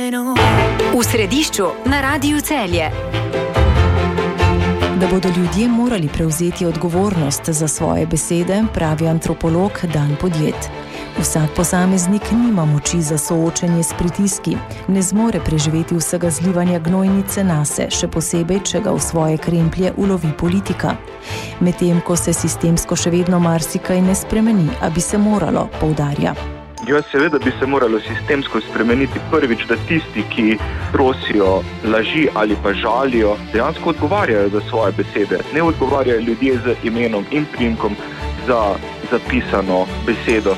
V središču na Radiu Celje. Da bodo ljudje morali prevzeti odgovornost za svoje besede, pravi antropolog Dan Podjed. Vsak posameznik nima moči za soočenje s pritiski, ne zmore preživeti vsega zlivanja gnojnice nase, še posebej, če ga v svoje kremplje ulovi politika. Medtem ko se sistemsko še vedno marsikaj ne spremeni, a bi se moralo, poudarja. Ja, seveda bi se moralo sistemsko spremeniti. Prvič, da tisti, ki prosijo laži ali pa žalijo, dejansko odgovarjajo za svoje besede. Ne odgovarjajo ljudje z imenom in priimkom za zapisano besedo.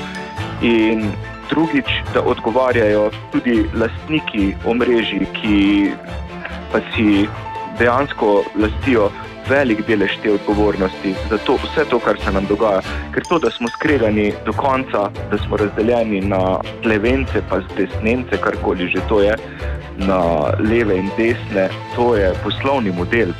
In drugič, da odgovarjajo tudi lastniki omrežij, ki pa si dejansko lastijo velik delež te odgovornosti za to, vse to, kar se nam dogaja. Ker to, da smo skregani do konca, da smo razdeljeni na levence pa desnence, karkoli že to je, na leve in desne, to je poslovni model.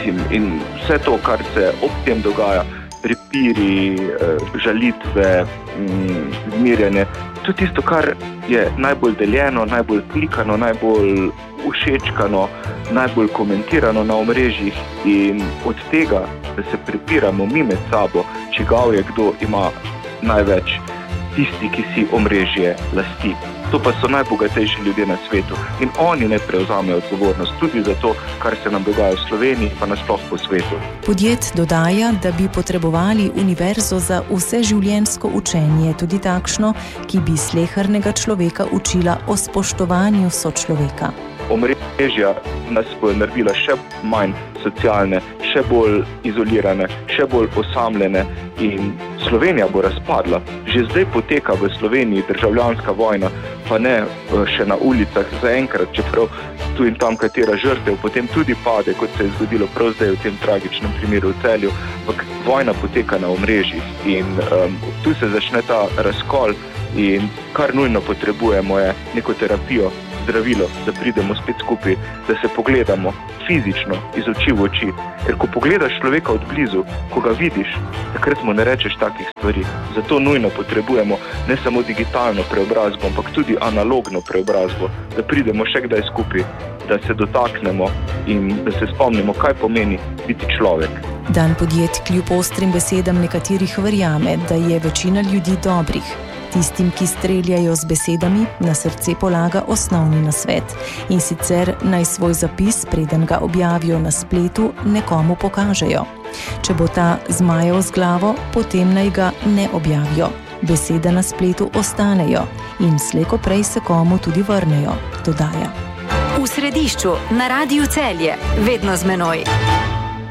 In vse to, kar se ob tem dogaja, prepiri, žalitve, zmirjanje, to je tisto, kar je najbolj deljeno, najbolj klikano, najbolj všečkano, najbolj komentirano na omrežjih, in od tega, da se prepiramo mi med sabo, čigav je kdo ima največ, tisti, ki si omrežje lasti. To pa so najbogatejši ljudje na svetu in oni ne prevzamejo odgovornost tudi za to, kar se nam dogaja v Sloveniji pa nasploh po svetu. Podjed dodaja, da bi potrebovali univerzo za vseživljenjsko učenje, tudi takšno, ki bi slehernega človeka učila o spoštovanju sočloveka. Omrežja nas bo naredila še manj socialne, še bolj izolirane, še bolj osamljene in Slovenija bo razpadla. Že zdaj poteka v Sloveniji državljanska vojna, pa ne še na ulicah zaenkrat, čeprav tu in tam katera žrtev potem tudi pade, kot se je zgodilo prav zdaj v tem tragičnem primeru v Celju, ampak vojna poteka na omrežjih in tu se začne ta razkol in kar nujno potrebujemo je neko terapijo, zdravilo, da pridemo spet skupaj, da se pogledamo fizično, iz oči v oči. Ker ko pogledaš človeka od blizu, ko ga vidiš, takrat mu ne rečeš takih stvari. Zato nujno potrebujemo ne samo digitalno preobrazbo, ampak tudi analogno preobrazbo, da pridemo še kdaj skupaj, da se dotaknemo in da se spomnimo, kaj pomeni biti človek. Dan Podjed kljub ostrim besedam nekaterih verjame, da je večina ljudi dobrih. Tistim, ki streljajo z besedami, na srce polaga osnovni nasvet. In sicer naj svoj zapis, preden ga objavijo na spletu, nekomu pokažejo. Če bo ta zmajal z glavo, potem naj ga ne objavijo. Besede na spletu ostanejo in slej ko prej se komu tudi vrnejo, dodaja. V središču na Radiu Celje, vedno z menoj.